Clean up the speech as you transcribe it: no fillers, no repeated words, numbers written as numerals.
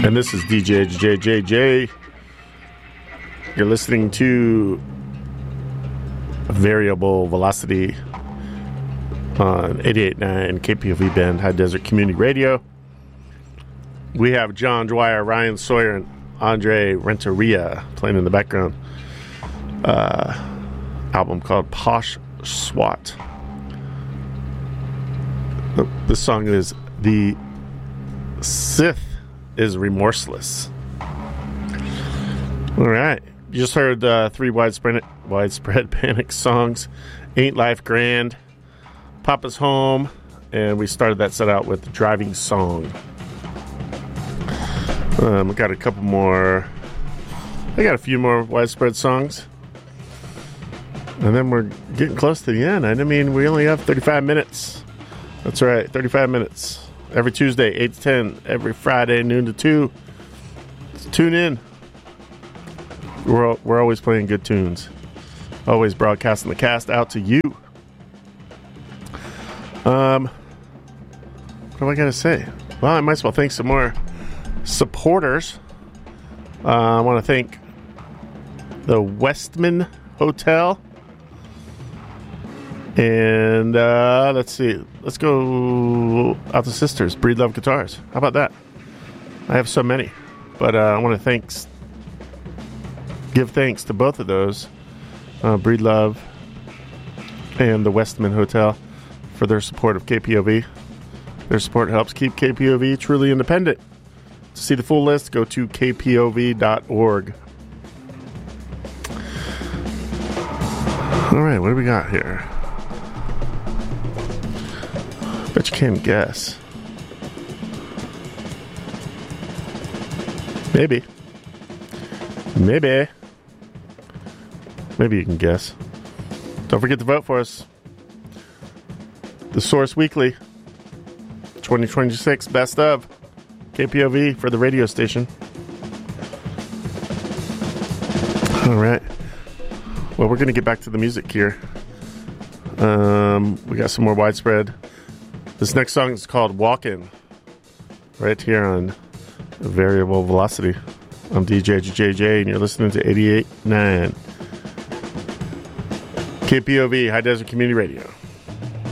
And this is DJ JJJ. You're listening to Variable Velocity on 88.9 KPOV Bend, High Desert Community Radio. We have John Dwyer, Ryan Sawyer, and Andre Renteria playing in the background. Album called Posh SWAT. This song is The Sith is Remorseless. All right. You just heard three widespread Panic songs. Ain't Life Grand, Papa's Home, and we started that set out with Driving Song. We got a couple more. I got a few more widespread songs. And then we're getting close to the end. I mean, we only have 35 minutes. That's right, 35 minutes. Every Tuesday, 8 to 10. Every Friday, noon to 2. So tune in. We're always playing good tunes. Always broadcasting the cast out to you. What do I got to say? Well, I might as well thank some more supporters. I want to thank the Westman Hotel. And let's see. Let's go out to Sisters, Breed Love Guitars. How about that? I have so many. But I want to give thanks to both of those, Breed Love and the Westman Hotel, for their support of KPOV. Their support helps keep KPOV truly independent. To see the full list, go to kpov.org. All right, what do we got here? Bet you can't guess. Maybe you can guess. Don't forget to vote for us. The Source Weekly 2026 Best of KPOV for the radio station. All right. Well, we're going to get back to the music here. We got some more widespread. This next song is called Walkin', right here on Variable Velocity. I'm DJ JJ, and you're listening to 88.9 KPOV, High Desert Community Radio.